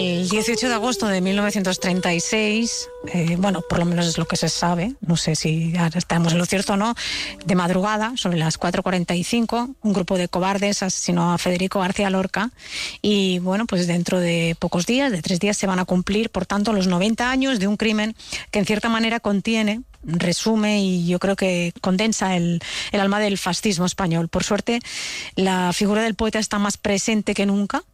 El 18 de agosto de 1936, bueno, por lo menos es lo que se sabe, no sé si ahora estamos en lo cierto o no, de madrugada, sobre las 4:45, un grupo de cobardes asesinó a Federico García Lorca y, bueno, pues dentro de pocos días, de 3 días, se van a cumplir, por tanto, los 90 años de un crimen que en cierta manera contiene, resume y yo creo que condensa el alma del fascismo español. Por suerte, la figura del poeta está más presente que nunca